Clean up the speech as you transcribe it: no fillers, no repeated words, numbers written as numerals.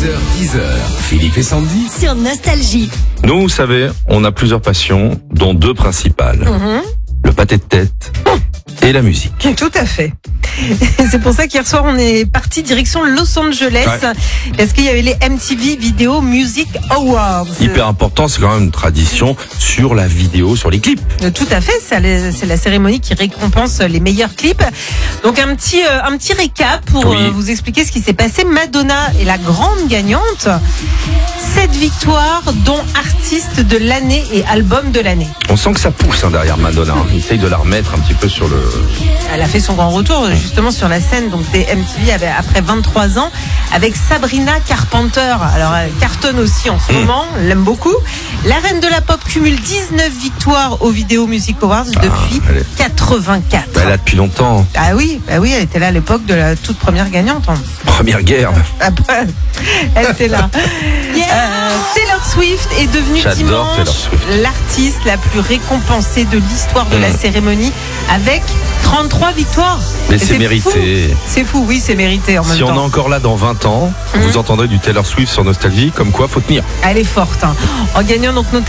6h-10h, Philippe et Sandy. Sur Nostalgie. Nous, vous savez, on a plusieurs passions, dont deux principales. Le pâté de tête et la musique. Tout à fait. C'est pour ça qu'hier soir, on est parti direction Los Angeles. Parce qu'il y avait les MTV Video Music Awards. Hyper important, c'est quand même une tradition sur la vidéo, sur les clips. Tout à fait, c'est la cérémonie qui récompense les meilleurs clips. Donc un petit récap pour vous expliquer ce qui s'est passé. Madonna est la grande gagnante. 7 victoires, dont artiste de l'année et album de l'année. On sent que ça pousse derrière Madonna. Il essaye de la remettre un petit peu sur le... Elle a fait son grand retour justement sur la scène donc des MTV après 23 ans avec Sabrina Carpenter. Alors elle cartonne aussi en ce moment, on l'aime beaucoup. La reine de la pop cumule 19 victoires aux Video Music Awards depuis 84. Elle a depuis longtemps. Ah oui, elle était là à l'époque de la toute première gagnante. Première guerre. Après, elle était là. Taylor Swift est devenue dimanche l'artiste la plus récompensée de l'histoire de la cérémonie avec 33 victoires. Mais c'est mérité. C'est fou, oui, c'est mérité en même temps. Si on est encore là dans 20 ans, vous entendrez du Taylor Swift sur Nostalgie, comme quoi faut tenir. Elle est forte. En gagnant donc notamment